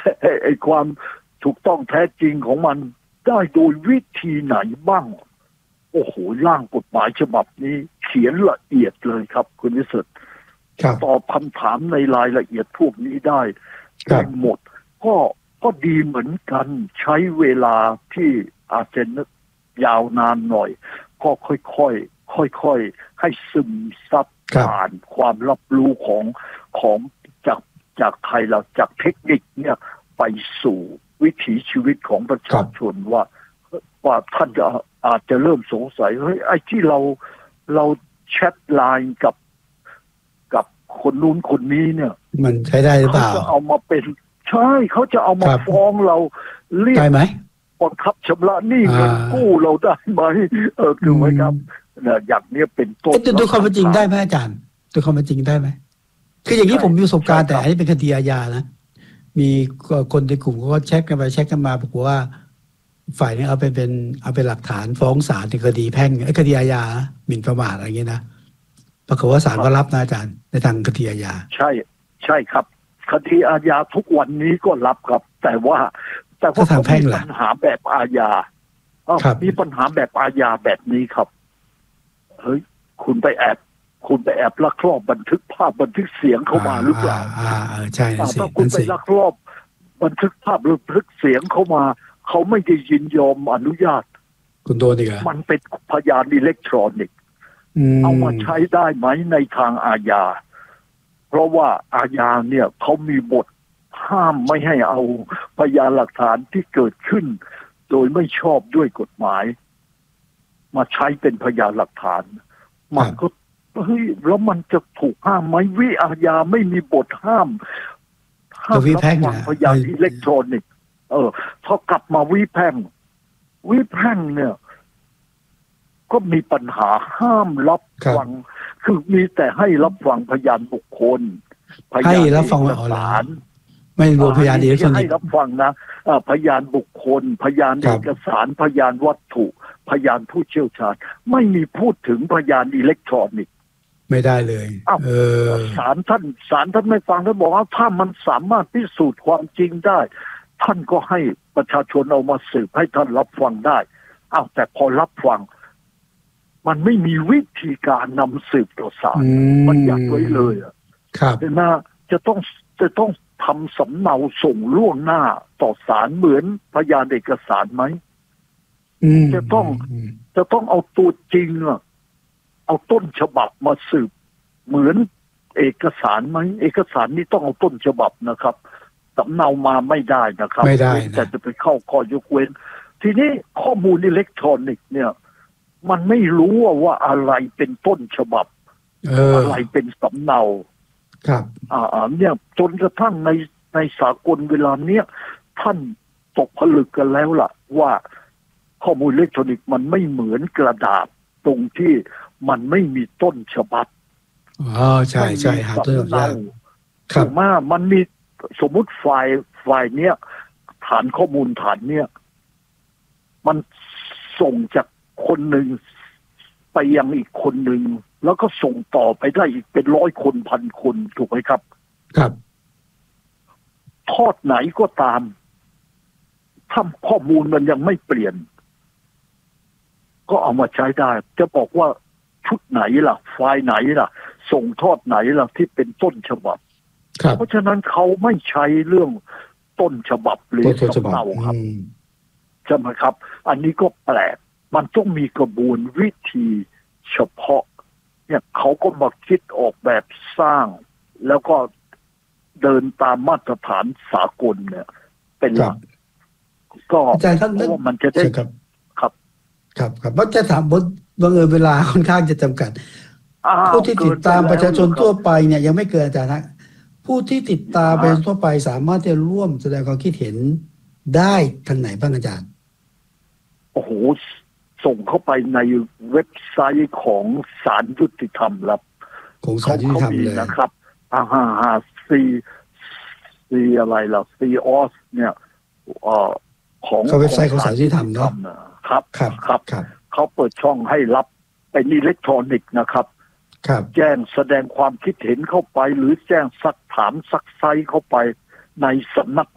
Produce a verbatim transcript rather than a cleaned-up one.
ไอ้ความถูกต้องแท้จริงของมันได้โดยวิธีไหนบ้างโอ้โหร่างกฎหมายฉบับนี้เขียนละเอียดเลยครับคุณวิสุทธิ์ตอบคำถามในรายละเอียดพวกนี้ได้ได้หมดก็ก็ดีเหมือนกันใช้เวลาที่อาจจะยาวนานหน่อยก็ค่อยๆค่อยๆให้ซึมซับผ่านความรับรู้ของของจากจากใครเราจากเทคนิคเนี่ยไปสู่วิถีชีวิตของประชาชนว่าว่าท่านจะอาจจะเริ่มสงสัยเฮ้ยไอ้ที่เราเราแชทไลน์กับกับคนนู้นคนนี้เนี่ยมันใช้ได้หรือเปล่าเขาจะเอามาเป็นใช่เขาจะเอามาฟ้องเราเรียกได้ไหมบังคับชำระหนี้เงินกู้เราได้ไหมเออถูกไหมครับเนี่ยอย่างนี้เป็นต้นดูความเป็นจริงได้ไหมอาจารย์ดูความเป็นจริงได้ไหมคืออย่างนี้ผมมีประสบการณ์แต่อันนี้เป็นคดีอาญานะมีคนในกลุ่มเขาก็แชทกันไปแชทกันมาบอกว่าฝ่ายนี้เอาเป็นเป็นเอาเป็นหลักฐานฟ้องศาลในคดีแพ่งไอ้คดีอาญาหมิ่นประมาทอะไรอย่างนี้นะปรากฏว่าศาลก็รับนะอาจารย์ในทางคดีอาญาใช่ใช่ครับคดีอาญาทุกวันนี้ก็รับครับแต่ว่าแต่ว่าเขามีปัญหาแบบอาญามีปัญหาแบบอาญาแบบนี้ครับเฮ้ยคุณไปแอบคุณไปแอบลักลอบบันทึกภาพบันทึกเสียงเข้ามาหรือเปล่าอ่าใช่ถ้าคุณไปลักลอบบันทึกภาพหรือบันทึกเสียงเข้ามาเขาไม่ได้ยินยอมอนุญาตคุณโดนอีกอ่ะมันเป็นพยานอิเล็กทรอนิกส์เอามาใช้ได้ไหมในทางอาญาเพราะว่าอาญาเนี่ยเขามีบทห้ามไม่ให้เอาพยานหลักฐานที่เกิดขึ้นโดยไม่ชอบด้วยกฎหมายมาใช้เป็นพยานหลักฐานมันก็เฮ้ยแล้วมันจะถูกห้ามไหมวิอาญาไม่มีบทห้ามห้ามรับฟังพยานอิเล็กทรอนิกส์เออพอกลับมาวิแพ่งวิแพ่งเนี่ยก็มีปัญหาห้ามรับฟังคือมีแต่ให้รับฟังพยานบุคคลพยานรับฟังออนไลน์ไม่รวมพยานอิเล็กทรอนิกส์ให้รับฟังนะพยานบุคคลพยานเอกสารพยานวัตถุพยานผู้เชี่ยวชาญไม่มีพูดถึงพยานอิเล็กทรอนิกส์ไม่ได้เลยเออศาลท่านศาลท่านไม่ฟังท่านบอกว่าถ้ามันสามารถพิสูจน์ความจริงได้ท่านก็ให้ประชาชนเอามาสืบให้ท่านรับฟังได้อ้าวแต่พอรับฟังมันไม่มีวิธีการนำสืบต่อศาลมันอยากไว้เลยอ่ะครับนะจะต้องจะต้องทำสำเนาส่งล่วงหน้าต่อศาลเหมือนพยานเอกสารไหมจะต้องจะต้องเอาตัวจริงอ่ะเอาต้นฉบับมาสืบเหมือนเอกสารไหมเอกสารนี่ต้องเอาต้นฉบับนะครับสำเนามาไม่ได้นะครับไม่ได้แต่จะไปเข้าข้อยกเว้นทีนี้ข้อมูลอิเล็กทรอนิกส์เนี่ยมันไม่รู้ว่าอะไรเป็นต้นฉบับเอออะไรเป็นสำเนาครับอ่าเนี่ยจนกระทั่งในในสากลเวลาเนี้ยท่านตกผลึกกันแล้วล่ะว่าข้อมูลอิเล็กทรอนิกส์มันไม่เหมือนกระดาษตรงที่มันไม่มีต้นฉบับอ๋อใช่ใช่หาต้นฉบับถูกไหมมันมีสมมุติไฟล์ไฟล์เนี้ยฐานข้อมูลฐานเนี้ยมันส่งจากคนหนึ่งไปยังอีกคนหนึ่งแล้วก็ส่งต่อไปได้อีกเป็นร้อยคนพันคนถูกไหมครับครับทอดไหนก็ตามถ้าข้อมูลมันยังไม่เปลี่ยนก็เอามาใช้ได้จะบอกว่าชุดไหนล่ะไฟล์ไหนล่ะส่งทอดไหนล่ะที่เป็นต้นฉบับเพราะฉะนั้นเขาไม่ใช้เรื่องต้นฉบับหรือสำเนาครับใช่ไหมครับอันนี้ก็แปลกมันต้องมีกระบวนวิธีเฉพาะเนี่ยเขาก็มาคิดออกแบบสร้างแล้วก็เดินตามมาตรฐานสากลเนี่ยเป็นหลักก็เพราะว่ามันจะได้ครับครับครับครับว่าจะถามบังเอิญเวลาค่อนข้างจะจำกัดผู้ที่ติดตามประชาชนทั่วไปเนี่ยยังไม่เกินอาจารย์นะผู้ที่ติดตามประชาชนทั่วไปสามารถจะร่วมแสดงความคิดเห็นได้ทางไหนบ้างอาจารย์โอ้โหส่งเข้าไปในเว็บไซต์ของศาลยุติธรรมครับของศาลยุติธรรมเลยนะครับอ่าฮะซีซีอะไรล่ะซีออสเนี่ยเอ่อของเว็บไซต์ของศาลยุติธรรมเนาะครับครับครับเขาเปิดช่องให้รับเป็นอิเล็กทรอนิกส์นะครับแจ้งแสดงความคิดเห็นเข้าไปหรือแจ้งซักถามซักไซเข้าไปในสำนัก